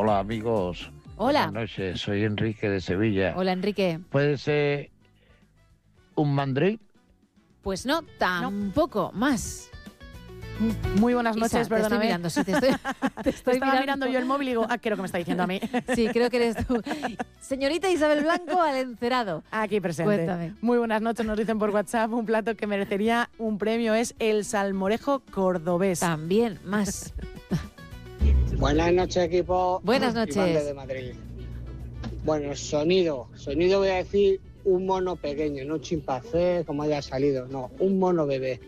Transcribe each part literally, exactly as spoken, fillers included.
Hola amigos. Hola. Buenas noches, soy Enrique de Sevilla. Hola, Enrique. ¿Puede ser un mandril? Pues no, tampoco, más. Muy buenas Isa, noches, te perdóname. estoy mirando, sí, te estoy, te estoy Estaba mirando. mirando yo el móvil y digo, ah, quiero que me está diciendo a mí. Sí, creo que eres tú. Señorita Isabel Blanco, al encerado. Aquí presente. Cuéntame. Muy buenas noches, nos dicen por WhatsApp, un plato que merecería un premio es el salmorejo cordobés. También, más. Buenas noches, equipo. Buenas Iván noches. desde Madrid. Bueno, sonido. Sonido voy a decir un mono pequeño, no un chimpancé como haya salido, no, un mono bebé.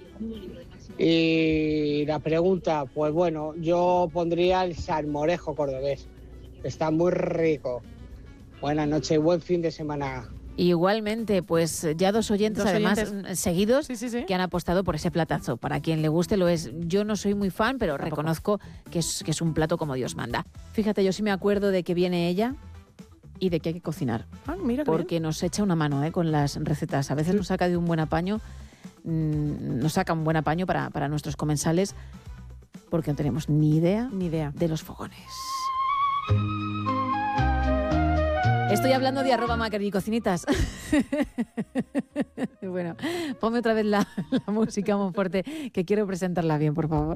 Y la pregunta, pues bueno, yo pondría el salmorejo cordobés. Está muy rico. Buenas noches y buen fin de semana. Igualmente, pues ya dos oyentes, Dos además oyentes. seguidos, Sí, sí, sí. que han apostado por ese platazo. Para quien le guste lo es. Yo no soy muy fan, pero Tampoco. reconozco que es, que es un plato como Dios manda. Fíjate, yo sí me acuerdo de que viene ella y de que hay que cocinar. Ah, mira qué bien. Porque nos echa una mano ¿eh? con las recetas. A veces nos saca de un buen apaño, mmm, nos saca un buen apaño para, para nuestros comensales, porque no tenemos ni idea Ni idea. de los fogones. Estoy hablando de arroba Macker y cocinitas. Bueno, ponme otra vez la, la música muy fuerte, que quiero presentarla bien, por favor.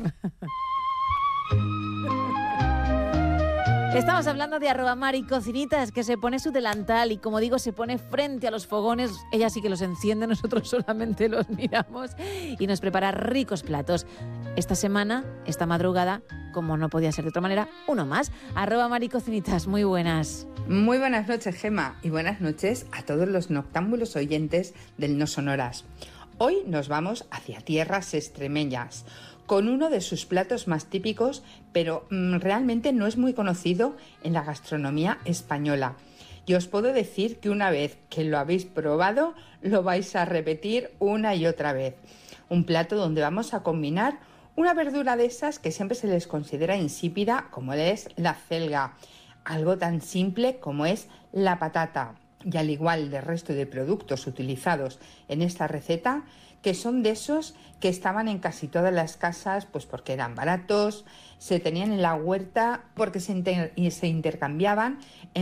Estamos hablando de arroba Mari Cocinitas, que se pone su delantal y, como digo, se pone frente a los fogones. Ella sí que los enciende, nosotros solamente los miramos, y nos prepara ricos platos. Esta semana, esta madrugada, como no podía ser de otra manera, uno más. Arroba Mari Cocinitas, muy buenas. Muy buenas noches, Gema, y buenas noches a todos los noctámbulos oyentes del No Sonoras. Hoy nos vamos hacia tierras extremeñas, con uno de sus platos más típicos, pero mmm, realmente no es muy conocido en la gastronomía española. Y os puedo decir que una vez que lo habéis probado, lo vais a repetir una y otra vez. Un plato donde vamos a combinar una verdura de esas que siempre se les considera insípida, como es la celga. Algo tan simple como es la patata. Y al igual del resto de productos utilizados en esta receta, que son de esos que estaban en casi todas las casas, pues porque eran baratos, se tenían en la huerta porque se, inter- se intercambiaban